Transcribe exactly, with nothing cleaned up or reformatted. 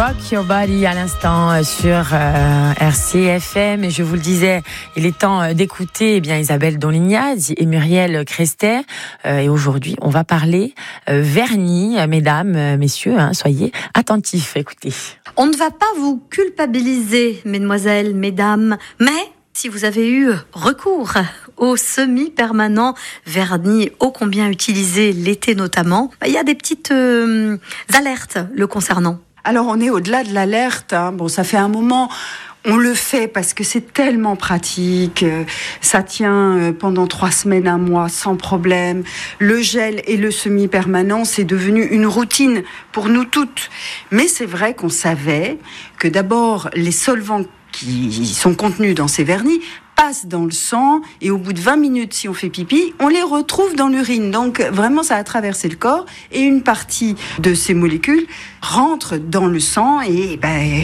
Rock Your Body à l'instant sur euh, R C F M. Et je vous le disais, il est temps d'écouter eh bien Isabelle Donlignaz et Muriel Crester. Euh, et aujourd'hui, on va parler euh, vernis. Mesdames, euh, messieurs, hein, soyez attentifs. Écoutez. On ne va pas vous culpabiliser, mesdemoiselles, mesdames, mais si vous avez eu recours au semi-permanent vernis ô combien utilisé l'été notamment, il y a des petites euh, alertes le concernant. Alors on est au-delà de l'alerte, hein. Bon, ça fait un moment, on le fait parce que c'est tellement pratique, ça tient pendant trois semaines, un mois sans problème. Le gel et le semi-permanent, c'est devenu une routine pour nous toutes. Mais c'est vrai qu'on savait que d'abord les solvants qui sont contenus dans ces vernis passent dans le sang et au bout de vingt minutes, si on fait pipi, on les retrouve dans l'urine. Donc vraiment, ça a traversé le corps et une partie de ces molécules rentre dans le sang et ben,